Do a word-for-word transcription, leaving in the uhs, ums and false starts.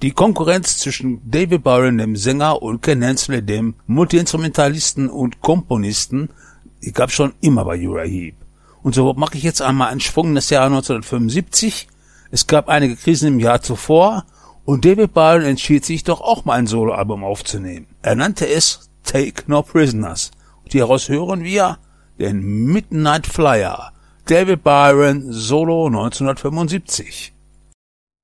Die Konkurrenz zwischen David Byron, dem Sänger, und Ken Hensley, dem Multiinstrumentalisten und Komponisten, die gab schon immer bei Uriah Heep. Und so mache ich jetzt einmal einen Sprung in das Jahr neunzehnhundertfünfundsiebzig. Es gab einige Krisen im Jahr zuvor und David Byron entschied sich doch auch mal ein Soloalbum aufzunehmen. Er nannte es Take No Prisoners. Und hieraus hören wir den Midnight Flyer. David Byron Solo neunzehnhundertfünfundsiebzig.